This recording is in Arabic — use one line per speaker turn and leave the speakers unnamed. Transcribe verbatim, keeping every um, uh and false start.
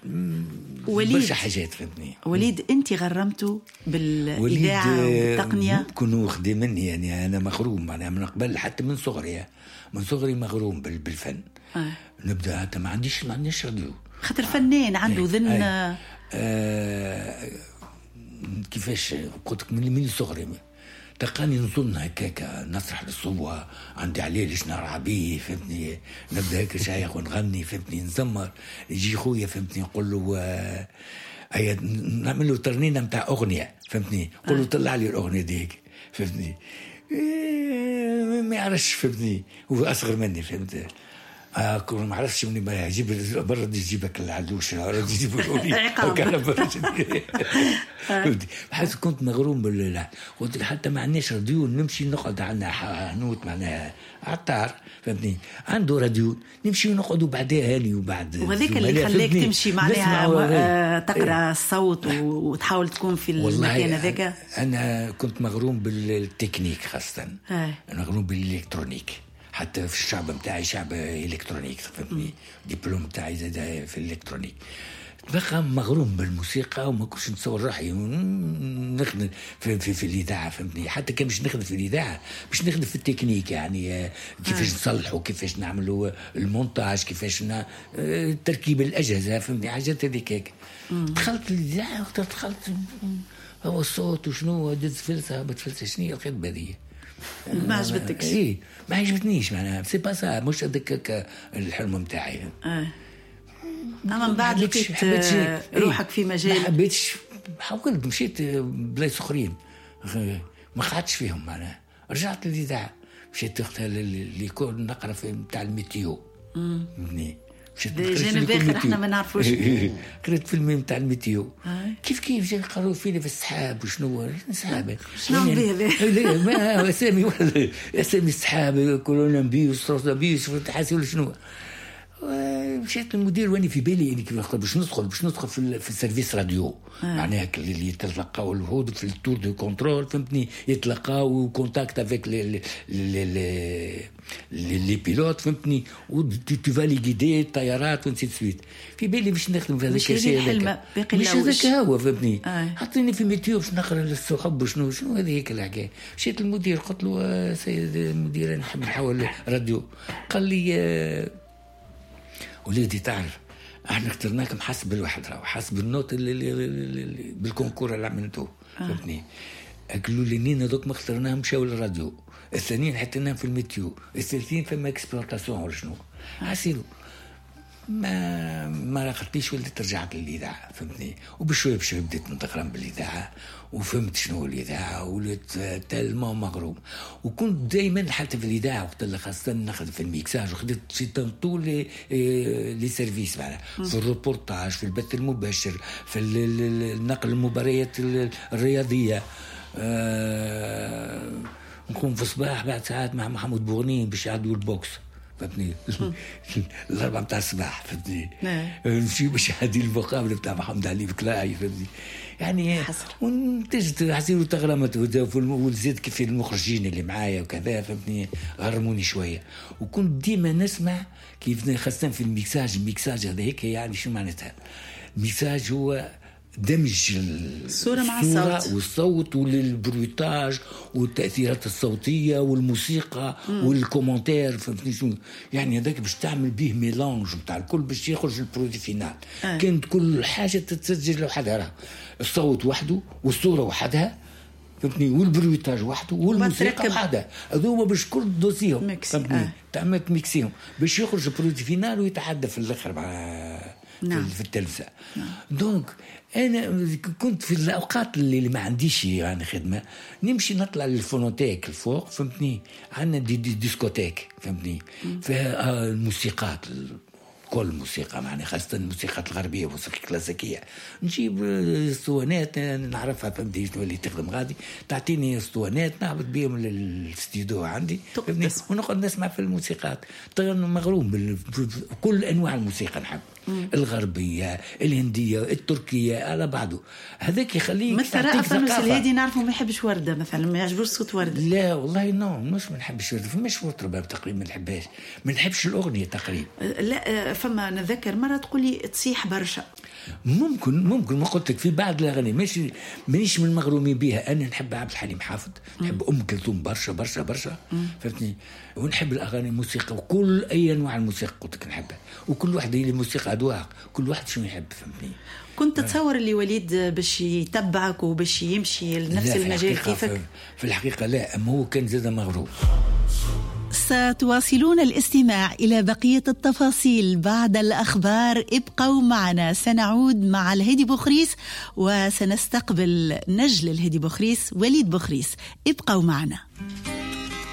وليد
برشا حاجات فهمتني.
وليد انت غرمته بالاذاعه والتقنيه؟
كنوا خدمني يعني انا مغروم معناها من قبل حتى من صغري من صغري مغروم بالفن. آه. نبدا حتى ما عنديش ما عنديش راديو
خاطر فنان عنده ذن.
آه. آه. كيفاش قلت من من صغري تلقاني نظن هكاك نسرح للصبوة عندي عليه ليش نرعى بيه فهمتني. نبدا هيك شايخ ونغني فهمتني نزمر. يجي خويا فهمتني نقول له آه أي نعمل له ترنينه نتاع اغنيه فهمتني. نقول له طلع لي الاغنيه ديك فهمتني. إيه ما يعرفش فهمتني. هو اصغر مني فهمت. آه كل ما عرفش مني ما يجيب برا يجيبك العلوش راه يجيب وكان بحيث كنت مغروم بال قلت حتى ما عندناش راديو نمشي نقعد عندنا حانوت معناها عطار فهمتني عنده راديو نمشي ونقعدوا بعدها هاني وبعد.
وهذاك اللي خلاك تمشي معناها تقرا الصوت وتحاول تكون في المكان هذاك.
انا كنت مغروم بالتكنيك خاصه. مغروم بالالكترونيك حتى في الشعب متاعي شعب إلكترونيك فهمتني. دبلوم متاعي زاد في الإلكترونيك. بقى مغروم بالموسيقى وما كنتش نتصور روحي نخدم في, في, في الإذاعة فهمتني. حتى كان مش نخدم في الإذاعة مش نخدم في التكنيك يعني كيفاش نصلحوا كيفاش نعملوا المونتاج كيفاش تركيب الأجهزة فهمتني حاجات هذيك هيك. دخلت الإذاعة دخلت هو الصوت وشنو دز فلسة بتفلسة شنو الخدمة هذه
ما عجبتكش؟
ايه ما عجبتنيش معناها سي با سا مش هذاك الحلم نتاعي.
اه اما من بعد لقيت روحك في مجال
ما حبيتش. حاولت مشيت بلايص اخرين ما قعدتش فيهم معناها. رجعت للإذاعة مشيت وقتها اللي يكون نقرا في نتاع الميتيو. امم
جانب باخر احنا ما نعرفوش.
قريت فيلم نتاع الميتيو كيف كيف جاي قالوا فيني في السحاب وشنو السحاب
شنو به
ما اسامي اسامي السحاب كورونا بيوس روسا بيوس حاسين شنو. مشيت المدير واني في بالي اني كيف باش ندخل باش ندخل في, في السيرفيس راديو معناها اللي يتلقاو الهود في التور دو كنترول فهمتني يتلقاو كونتاكت افيك لي لي لي بيلوت فهمتني وتو فالي غيدي الطيارات ونسيت سويت في بالي باش نخدم في هذاك الشيء هذاك مش هذاك هو فهمتني. حطيني في ميتيو باش نقرا للصحب شنو شنو هذيك الحكايه. مشيت المدير قلت له سيد المدير نحب نحول راديو. قال لي وليدي تعرف احنا اخترناكم حسب الوحده وحسب النوت اللي, اللي, اللي بالكونكور اللي عملتوه فهمتني. قالوا لي نين هذوك ما اخترناهم مشاو للراديو الثانيين حطيناهم في الميتيو الثالثين فما اكسبلوطاسيون ولا شنو حاسيلو ما ما رقدتيش وليت رجعت للإذاعة فهمتني. وبشوية بشوية بديت نتغرم بالإذاعة وفهمت شنو الإذاعة وليت تالما مغروم. وكنت دايما حتى في الإذاعة وقت اللي خاصة نخدم في الميكساج وخدمت في طول لي لي سيرفيس معنا في الروبورتاج في البث المباشر في النقل المباريات الرياضية. أه نكون في الصباح بعد ساعات مع محمود بوغنين باش يعدوا البوكس فهمتني. الأربعة متاع الصباح فهمتني. نمشي باش هذه المقابلة بتاع محمد علي بكلاعي فهمتني يعني ونتجت حسيروا تغرمت وزيد كيف المخرجين اللي معايا وكذا فهمتني غرموني شوية. وكنت ديما نسمع كيف خاصة في الميكساج الميكساج هذا هيك يعني شو معناتها الميكساج هو دمج
الصورة مع الصوت
والصوت والبرويتاج والتأثيرات الصوتية والموسيقى م. والكومنتير فهمتني شو يعني هذاك باش تعمل به ميلانج بتاع الكل باش يخرج البرودي فينال. آه. كانت كل حاجة تتسجل لوحدها الصوت وحده والصورة وحدها فهمتني والبرويتاج وحده والموسيقى وحدها هذوما باش كل دوسيهم فهمتني. آه. تعمل ميكسيهم باش يخرج البرودي فينال ويتعدى في الآخر مع نعم. في التلفزة. نعم. دونك أنا كنت في الأوقات اللي ما عنديش يعني خدمة نمشي نطلع للفونوتيك الفوق فهمتني عندنا دي, دي ديسكوتيك فهمتني فيها الموسيقات كل موسيقى معني خاصة الموسيقى الغربية والموسيقى الكلاسيكية نجيب اسطوانات نعرفها فهمتني شنو اللي تخدم غادي تعطيني اسطوانات نهبط بهم للاستديو عندي ونقعد نسمع في الموسيقات مغروم بكل أنواع الموسيقى نحب مم. الغربية الهندية التركية على بعضه هذاك يخليك
مثلا فانوس الهادي نعرفه ما يحبش وردة مثلا ما يعجبوش صوت وردة.
لا والله نو مش ما نحبش وردة فماش وردة تقريبا ما نحبهاش ما نحبش الأغنية تقريبا.
لا فما نذكر مرة تقولي تصيح برشا
ممكن ممكن ما قلت لك في بعض الاغاني ماشي مانيش من المغرومين بها. انا نحب عبد الحليم حافظ، نحب ام كلثوم برشا برشا برشا، فهمتني. ونحب الاغاني الموسيقى وكل اي انواع الموسيقى قلت لك نحبها، وكل واحد اللي الموسيقى اذواق، كل واحد شنو يحب، فهمتني.
كنت تتصور اللي وليد باش يتبعك وباش يمشي لنفس المجال كيفك؟
في الحقيقه لا، اما هو كان زاد مغروم.
ستواصلون الاستماع إلى بقية التفاصيل بعد الأخبار. ابقوا معنا، سنعود مع الهيدي بوخريس وسنستقبل نجل الهيدي بوخريس وليد بوخريس. ابقوا معنا.